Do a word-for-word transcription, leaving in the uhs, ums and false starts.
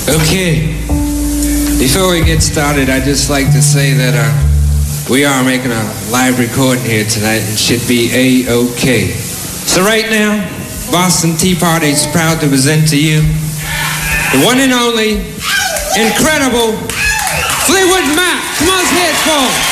Okay, before we get started, I'd just like to say that uh, we are making a live recording here tonight and should be A-OK. So right now, Boston Tea Party is proud to present to you the one and only, incredible Fleetwood Mac. Come on, say it for him.